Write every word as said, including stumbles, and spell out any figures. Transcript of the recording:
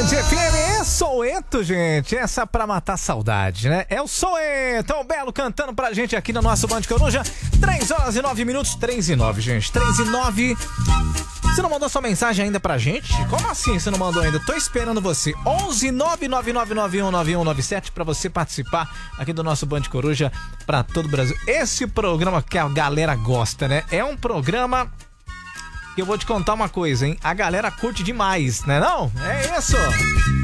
Band F M, é Soueto, gente. Essa pra matar saudade, né? É o Soueto, é o Belo cantando pra gente aqui no nosso Band Coruja. três horas e nove minutos, três e nove, gente. três e nove. Você não mandou sua mensagem ainda pra gente? Como assim você não mandou ainda? Tô esperando você. onze nove nove nove nove um nove um nove sete pra você participar aqui do nosso Band Coruja pra todo o Brasil. Esse programa que a galera gosta, né? É um programa que eu vou te contar uma coisa, hein? A galera curte demais, né não? É isso!